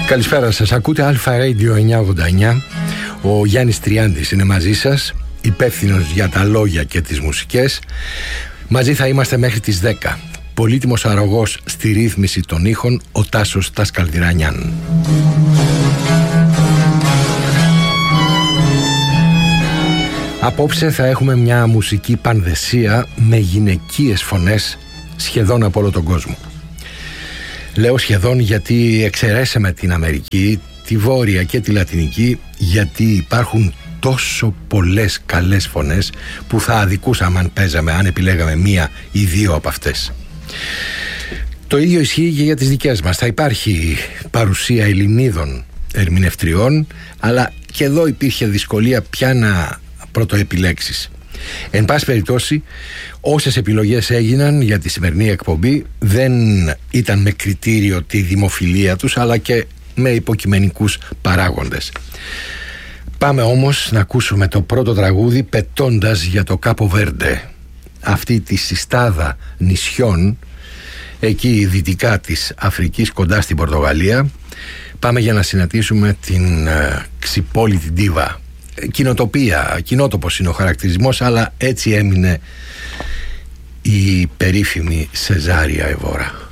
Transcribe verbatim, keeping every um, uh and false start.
Καλησπέρα σας, ακούτε Αλφα Radio εννιακόσια ογδόντα εννιά. Ο Γιάννης Τριάντης είναι μαζί σας, υπεύθυνος για τα λόγια και τις μουσικές. Μαζί θα είμαστε μέχρι τις δέκα. Πολύτιμος αρρωγός στη ρύθμιση των ήχων, ο Τάσος Τασκαλδυρανιάν. Απόψε θα έχουμε μια μουσική πανδεσία με γυναικείες φωνές σχεδόν από όλο τον κόσμο. Λέω σχεδόν γιατί εξαιρέσαμε την Αμερική, τη Βόρεια και τη Λατινική, γιατί υπάρχουν τόσο πολλές καλές φωνές που θα αδικούσαμε αν παίζαμε, αν επιλέγαμε μία ή δύο από αυτές. Το ίδιο ισχύει και για τις δικές μας. Θα υπάρχει παρουσία Ελληνίδων ερμηνευτριών, αλλά και εδώ υπήρχε δυσκολία πια να πρωτοεπιλέξεις. Εν πάση περιπτώσει, όσες επιλογές έγιναν για τη σημερινή εκπομπή δεν ήταν με κριτήριο τη δημοφιλία τους, αλλά και με υποκειμενικούς παράγοντες. Πάμε όμως να ακούσουμε το πρώτο τραγούδι, πετώντας για το Κάπο Βέρντε, αυτή τη συστάδα νησιών εκεί δυτικά της Αφρικής, κοντά στην Πορτογαλία. Πάμε για να συναντήσουμε την uh, ξυπόλυτη ντίβα. Κοινοτοπία, κοινότοπος είναι ο χαρακτηρισμός, αλλά έτσι έμεινε η περίφημη Σεζάρια Εβόρα.